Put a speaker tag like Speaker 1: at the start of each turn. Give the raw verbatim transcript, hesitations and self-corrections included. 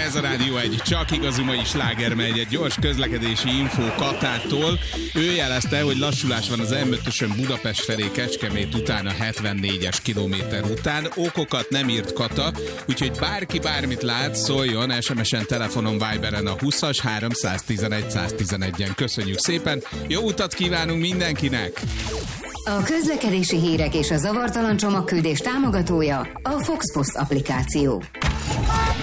Speaker 1: Ez a Rádió egy csak igazi mai sláger, megy egy gyors közlekedési infó Katától. Ő jelezte, hogy lassulás van az em ötösön Budapest felé Kecskemét után a hetvennégyes kilométer után. Okokat nem írt Kata, úgyhogy bárki bármit lát, szóljon es em es-en, telefonon, Viberen a húszas háromszáztizenegy száztizenegyen. Köszönjük szépen, jó utat kívánunk mindenkinek!
Speaker 2: A közlekedési hírek és a zavartalan csomagküldés támogatója a Fox Post applikáció.